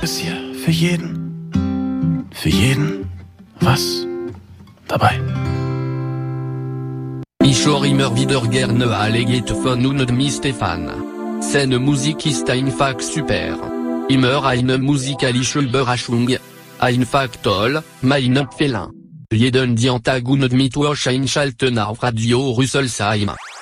Ist hier für jeden was dabei. Ich höre immer wieder gerne alle Getöpfen und mi Stefan. Seine Musik ist einfach super. Immer eine musikalische Überraschung. Einfach toll, mein Empfehlung. Jeden Dienstag und Mittwoch einschalten auf Radio Rüsselsheim.